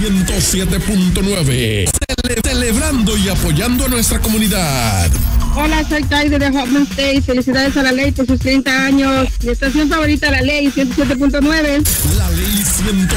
107.9. Celebrando y apoyando a nuestra comunidad. Hola, soy Taide de Hoffman State. Felicidades a la ley por sus 30 años. Mi estación favorita, la ley 107.9. La ley 107.